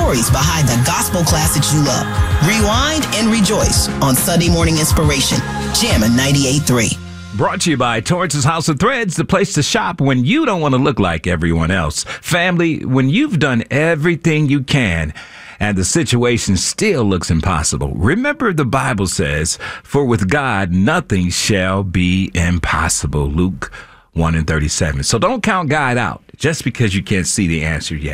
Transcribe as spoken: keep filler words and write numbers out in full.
stories behind the gospel classics you love. Rewind and rejoice on Sunday Morning Inspiration, Jammin' ninety-eight point three. Brought to you by Torrance's House of Threads, the place to shop when you don't want to look like everyone else. Family, when you've done everything you can and the situation still looks impossible, remember the Bible says, for with God nothing shall be impossible. Luke one and thirty-seven. So don't count God out just because you can't see the answer yet.